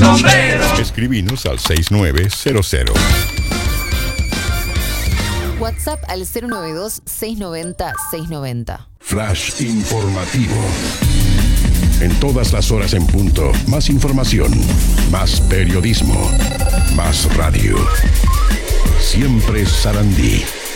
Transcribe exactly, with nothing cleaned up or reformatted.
sombrero. Escribinos al seis nueve cero cero. WhatsApp al cero nueve dos, seis nueve cero, seis nueve cero. Flash informativo. En todas las horas en punto, más información, más periodismo, más radio. Siempre Sarandí.